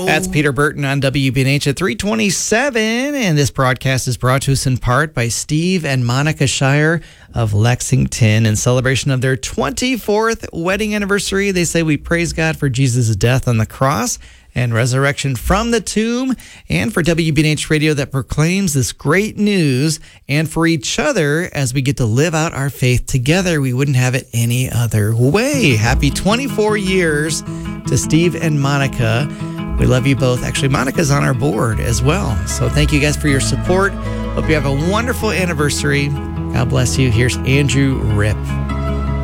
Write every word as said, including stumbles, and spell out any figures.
That's Peter Burton on W B N H at three twenty-seven, and this broadcast is brought to us in part by Steve and Monica Shire of Lexington in celebration of their twenty-fourth wedding anniversary. They say we praise God for Jesus' death on the cross and resurrection from the tomb, and for W B N H Radio that proclaims this great news, and for each other as we get to live out our faith together. We wouldn't have it any other way. Happy twenty-four years to Steve and Monica. We love you both. Actually, Monica's on our board as well. So thank you guys for your support. Hope you have a wonderful anniversary. God bless you. Here's Andrew Ripp.